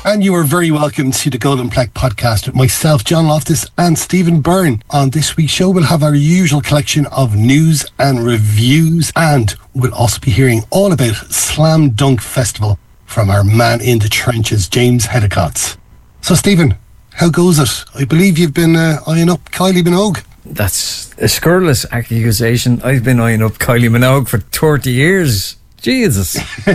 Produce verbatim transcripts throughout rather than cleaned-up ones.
And you are very welcome to the Golden Plaque podcast with myself, John Loftus, and Stephen Byrne. On this week's show, we'll have our usual collection of news and reviews, and we'll also be hearing all about Slam Dunk Festival from our man in the trenches, James Hedicott. So, Stephen, how goes it? I believe you've been uh, eyeing up Kylie Minogue. That's a scurrilous accusation. I've been eyeing up Kylie Minogue for thirty years. Jesus.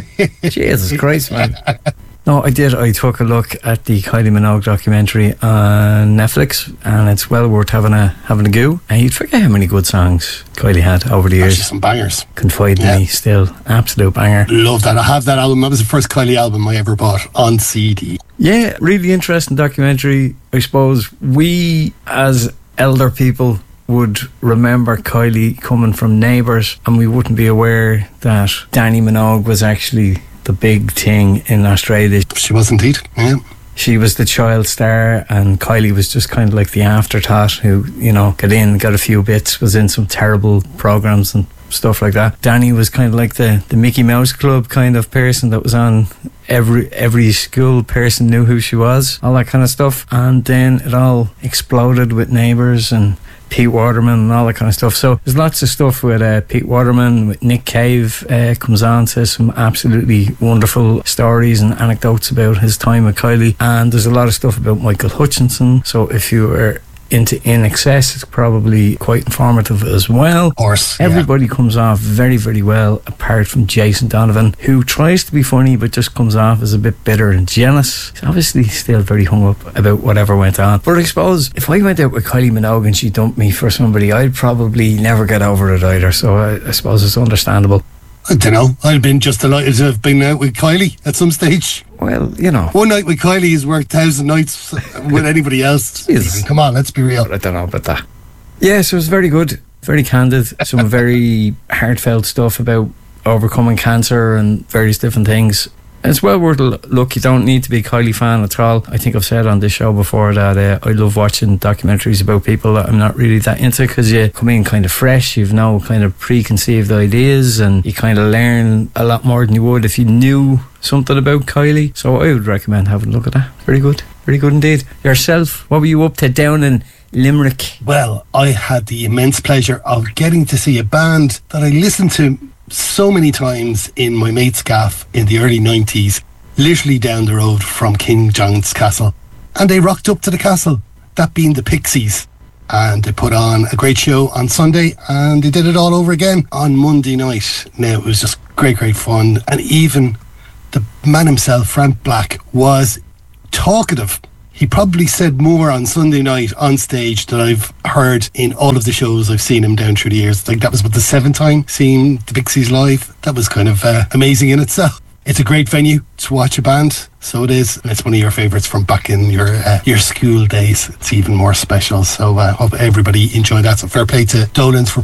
Jesus Christ, man. No, I did. I took a look at the Kylie Minogue documentary on Netflix, and it's well worth having a having a go. And you'd forget how many good songs Kylie had over the years. Actually, some bangers. Confide in yeah. Me, still absolute banger. Love that. I have that album. That was the first Kylie album I ever bought on C D. Yeah, really interesting documentary. I suppose we as elder people would remember Kylie coming from Neighbours, and we wouldn't be aware that Dannii Minogue was actually the big thing in Australia. She was indeed, yeah. She was the child star, and Kylie was just kind of like the afterthought who, you know, got in, got a few bits, was in some terrible programmes and stuff like that. Dannii was kind of like the, the Mickey Mouse Club kind of person that was on every every school person knew who she was, all that kind of stuff. And then it all exploded with Neighbours and Pete Waterman and all that kind of stuff. So there's lots of stuff with uh, Pete Waterman, with Nick Cave uh, comes on, says some absolutely wonderful stories and anecdotes about his time with Kylie. And there's a lot of stuff about Michael Hutchinson. So if you were into In Excess, it's probably quite informative as well. Of course, yeah. Everybody comes off very, very well, apart from Jason Donovan, who tries to be funny but just comes off as a bit bitter and jealous. He's obviously still very hung up about whatever went on. But I suppose if I went out with Kylie Minogue and she dumped me for somebody, I'd probably never get over it either. So I, I suppose it's understandable. I don't know. I've been just delighted to have been out with Kylie at some stage. Well, you know, one night with Kylie is worth thousand nights with anybody else. Come on, let's be real. I don't know about that. Yeah, so it was very good, very candid, some very heartfelt stuff about overcoming cancer and various different things. It's well worth a look. You don't need to be a Kylie fan at all. I think I've said on this show before that uh, I love watching documentaries about people that I'm not really that into, because you come in kind of fresh, you've no kind of preconceived ideas, and you kind of learn a lot more than you would if you knew something about Kylie. So I would recommend having a look at that. Very good, very good indeed. Yourself, what were you up to down in Limerick? Well, I had the immense pleasure of getting to see a band that I listened to so many times in my mate's gaff in the early nineties, literally down the road from King John's Castle. And they rocked up to the castle, that being the Pixies. And they put on a great show on Sunday, and they did it all over again on Monday night. Now, it was just great, great fun. And even the man himself, Frank Black, was talkative. He probably said more on Sunday night on stage than I've heard in all of the shows I've seen him down through the years. Like, that was about the seventh time seeing the Pixies live. That was kind of uh, amazing in itself. It's a great venue to watch a band, so it is. And it's one of your favourites from back in your uh, your school days. It's even more special. So I uh, hope everybody enjoyed that. So fair play to Dolan's for